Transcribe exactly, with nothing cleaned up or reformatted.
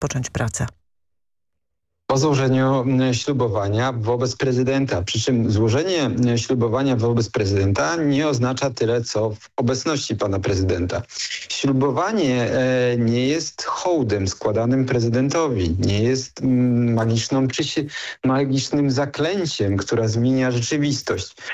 rozpocząć pracę? Po złożeniu ślubowania wobec prezydenta. Przy czym złożenie ślubowania wobec prezydenta nie oznacza tyle, co w obecności pana prezydenta. Ślubowanie e, nie jest hołdem składanym prezydentowi, nie jest mm, magiczną, czy magicznym zaklęciem, która zmienia rzeczywistość.